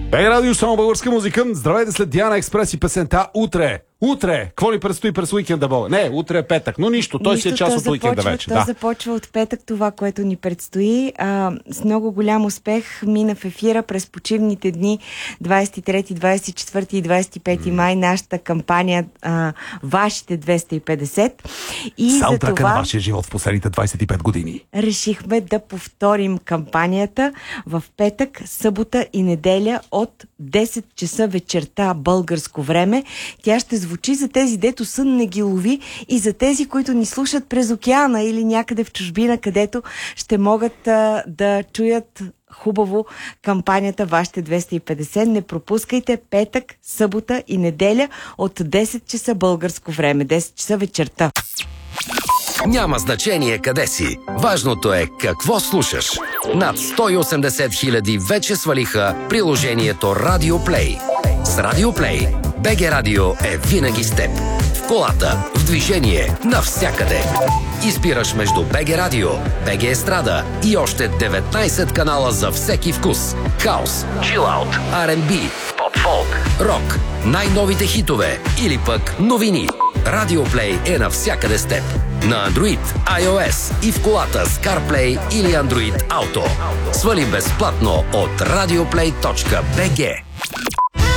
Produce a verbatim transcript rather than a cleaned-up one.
Б Радио, само българска музика. Здравейте след Диана Експрес и песента Утре. Утре. Какво ни предстои през уикенда, Бога? Не, утре е петък, но нищо. Той нищо, си е част от започва, уикенда вече. То да. започва от петък това, което ни предстои. А, с много голям успех мина в ефира през почивните дни двадесет и трети, двадесет и четвърти и двадесет и пети май нашата кампания а, Вашите двеста и петдесет. И Саундтрака за това на вашия живот в последните двадесет и пет години. решихме да повторим кампанията в петък, събота и неделя от десет часа вечерта българско време. Тя ще звучи за тези, дето сън не ги лови, и за тези, които ни слушат през океана или някъде в чужбина, където ще могат а, да чуят хубаво кампанията Вашите двеста и петдесет. Не пропускайте петък, събота и неделя от десет часа българско време, десет часа вечерта. Няма значение къде си. Важното е какво слушаш. Над сто и осемдесет хиляди вече свалиха приложението Радио Play. С Радио Play Б Г Радио е винаги с теб. В колата, в движение, навсякъде. Избираш между Б Г Радио, Б Г Естрада и още деветнадесет канала за всеки вкус. Хаус, чилаут, Ар енд Би, поп-фолк, рок, най-новите хитове или пък новини. Радио Play е навсякъде с теб. На Android, iOS и в колата с CarPlay или Android Auto. Свали безплатно от радиоплей точка би джи.